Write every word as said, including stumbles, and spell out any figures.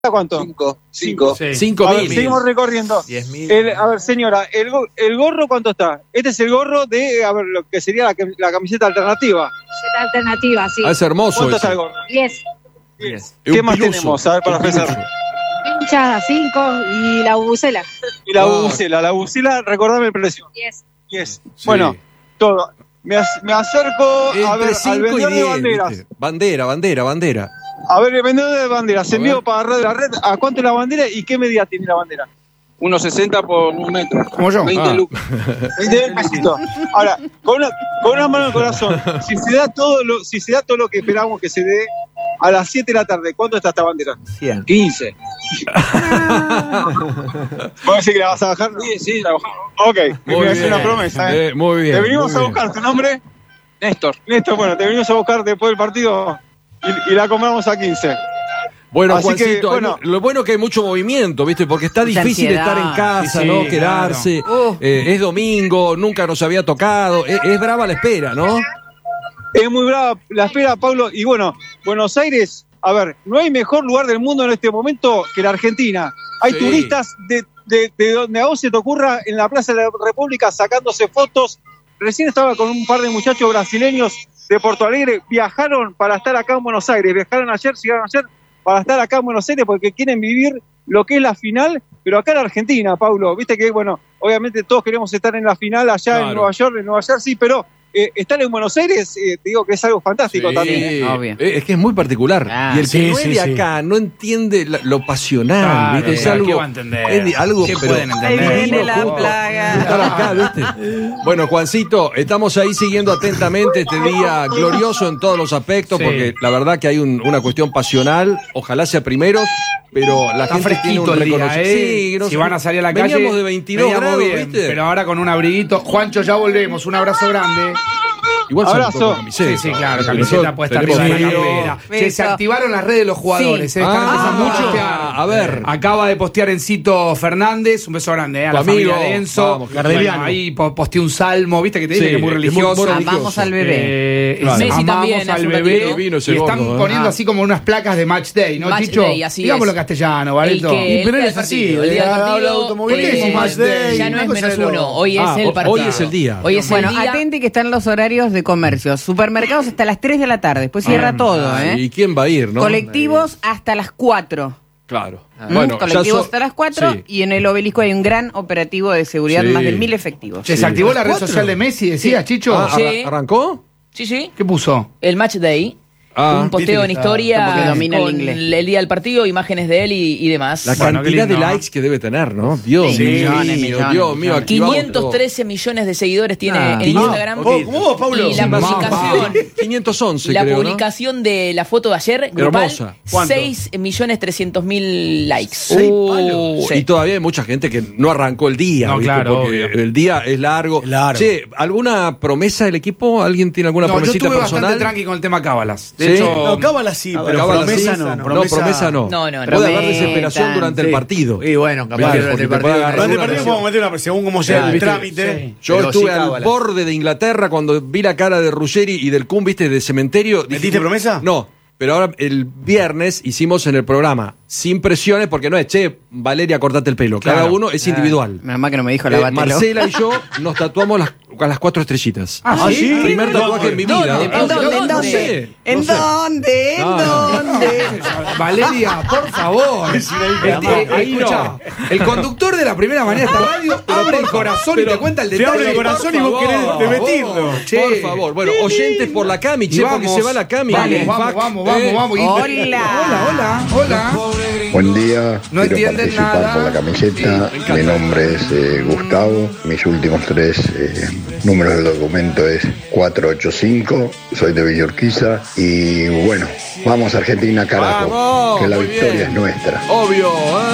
¿Cuánto? Cinco. Cinco. Sí. Cinco A ver, mil. seguimos recorriendo. Diez mil. El- a ver, señora, el, go- el gorro, ¿cuánto está? Este es el gorro de, a ver, lo que sería la, cam- la camiseta alternativa. La alternativa, sí. Ah, es hermoso ¿Cuánto ese. está el gorro? diez. Es ¿Qué un más piluso, tenemos? A ver, para un ofrecer. piluso. Hinchada, cinco. Y la bubucela, Y la Ah. bubucela, la bubucela, recordame el precio. diez. diez. Sí. Bueno, todo. Me, ac- me acerco a Entre ver al cinco y vendedor de diez, banderas. ¿viste? Bandera, bandera, bandera. A ver, el vendedor de banderas, A envío ver. para red, la red. ¿A cuánto es la bandera y qué medida tiene la bandera? uno sesenta por un metro. Como yo. veinte Ah. lucas. veinte mil pesitos. Ahora, con una, con una mano en el corazón, si se da todo lo, si se da todo lo que esperamos que se dé a las siete de la tarde, ¿cuánto está esta bandera? quince. ¿Vos decís que la vas a bajar? Sí, sí, la bajamos. Ok, me Muy voy a hacer bien. una promesa. ¿eh? Eh, muy bien. Te venimos muy a bien. buscar, ¿tu nombre? Néstor. Néstor, bueno, te venimos a buscar después del partido y, y la compramos a quince. Bueno, Así que, Juancito, bueno. lo bueno es que hay mucho movimiento, ¿viste? Porque está Mucha difícil ansiedad. estar en casa, Sí, ¿no? sí, Quedarse. claro. Uh. Eh, es domingo, nunca nos había tocado. Es, es brava la espera, ¿no? Es muy brava la espera, Pablo. Y bueno, Buenos Aires, a ver, no hay mejor lugar del mundo en este momento que la Argentina. Hay Sí. turistas de, de, de donde a vos se te ocurra en la Plaza de la República sacándose fotos. Recién estaba con un par de muchachos brasileños de Porto Alegre, viajaron para estar acá en Buenos Aires, viajaron ayer, llegaron ayer para estar acá en Buenos Aires porque quieren vivir lo que es la final, pero acá en Argentina, Paulo. Viste que, bueno, obviamente todos queremos estar en la final allá Claro. en Nueva York, en Nueva Jersey, pero eh, estar en Buenos Aires, eh, te digo que es algo fantástico Sí, también. obvio. eh, Es que es muy particular. Ah, y el que sí, no es sí, de sí. acá no entiende la- lo pasional, Claro, ¿viste? Es claro, algo. ¿qué va a entender? es de- algo, ¿Qué pero- pueden Ahí entender? viene la Justo. plaga. Estar acá, ¿viste? Bueno, Juancito, estamos ahí siguiendo atentamente este día glorioso en todos los aspectos, Sí. porque la verdad que hay un- una cuestión pasional. Ojalá sea primeros, pero la Está gente tiene un fresquito el día, reconocimiento. ¿eh? Sí, no si sé. van a salir a la calle. Veníamos de veintidós veníamos grados, bien, ¿viste? pero ahora con un abriguito. Juancho, ya volvemos. Un abrazo grande. Igual se Abrazo. notó con camiseta. Sí, sí, claro, Nosotros camiseta puesta tenemos arriba de la frío. campera. Che, Beso. se activaron las redes de los jugadores. Sí. ¿eh? Están Ah, empezando a postear. a ver. Acaba de postear Encito Fernández, un beso grande, ¿eh? a la Tu amigo. familia de Enzo. Vamos, Bueno, Gardeliano. ahí po- posteó un salmo, viste que te dice Sí, que es muy es muy- religioso. muy religioso. Amamos al bebé. Eh, Claro. Messi amamos también, al hace un bebé. ratito. Vino ese Y están gordo, ¿eh? poniendo Ah. así como unas placas de Match Day, ¿no, Match Chicho? Day, así Digámoslo es. en castellano, El Barreto. que- Y pero el es así, partido, el día del habla partido, automovilismo, eh, Match Day, ya no una es cosa menos de uno, loco. hoy es Ah, el hoy partido. es el día. Hoy es Bueno, el día. atente que están los horarios de comercio. Supermercados hasta las tres de la tarde, después cierra todo, ¿eh? ¿Y quién va a ir, no? Colectivos hasta las cuatro. Claro. ¿Mm? Bueno, ya Colectivos so- hasta las cuatro Sí. y en el obelisco hay un gran operativo de seguridad, Sí. más de mil efectivos. Che, Sí. ¿se activó la red ¿Cuatro? social de Messi, decías, Chicho? Ah, Sí. arra- ¿Arrancó? Sí, sí. ¿Qué puso? El Match Day. Ah, un posteo en viste que está- historia porque domina el con inglés. el día del partido, imágenes de él y, y demás. La Bueno, qué cantidad de lindo, ¿no? likes que debe tener, ¿no? Dios Sí, mío, millones, millones, Dios mío, millones. aquí vamos quinientos trece millones de seguidores tiene Ah, en quinientos. Instagram. Oh, ¿cómo vos, Paulo? Y la Sí, más. publicación, quinientos once, la creo, ¿no? publicación de la foto de ayer, grupal, Hermosa. ¿Cuánto? seis millones trescientos mil likes. Seis Uh, sí. Y todavía hay mucha gente que no arrancó el día, No, ¿viste? claro, Porque obvio. el día es largo. Es largo. Che, ¿alguna promesa del equipo? ¿Alguien tiene alguna No, yo promesita estuve personal? bastante tranqui con el tema cábalas. De ¿Sí? hecho, No, cábala sí, pero Cábala, promesa sí. no. No, Promesa, promesa no. No, no, no. Puede haber Prometan, desesperación durante el sí. partido. Y bueno, capaz Claro, que porque durante el te puede partido. agarrar Durante el una partido presión. podemos meter una presión, según cómo sea Claro, el viste, trámite. sí. Yo pero estuve sí al cábala. borde de Inglaterra cuando vi la cara de Ruggeri y del Kun, viste, de cementerio. Dije, ¿Metiste promesa? No, pero ahora el viernes hicimos en el programa sin presiones, porque no es, che, Valeria, cortate el pelo. Cada Claro. uno es individual. Menos mal que no me dijo Eh, la batelo. Marcela y yo nos tatuamos las, con las cuatro estrellitas. Ah, ¿sí? sí. Primer tatuaje en mi No, vida. no, ¿En dónde? ¿En No dónde? sé, ¿En no sé. dónde? ¿En No, no. dónde? Valeria, por favor. El, eh, ahí escucha, el conductor de la primera mañana de esta radio abre el corazón y te cuenta el Te detalle. abre el corazón y vos Por querés favor, repetirlo. Che. Por favor. Bueno, oyentes por la Cami, Y che, porque vamos, se va la Cami. Vamos, En vamos, fact, vamos, vamos, eh, vamos. Y- Hola. Hola, hola, hola. Buen día, No quiero entienden participar nada. por la camiseta. Mi nombre es eh, Gustavo. Mis últimos tres eh, números del documento es cuatro ocho cinco. Soy de Villa Urquiza. Y bueno, vamos Argentina, carajo. Vamos, que la muy victoria bien. es nuestra. Obvio, ¿eh?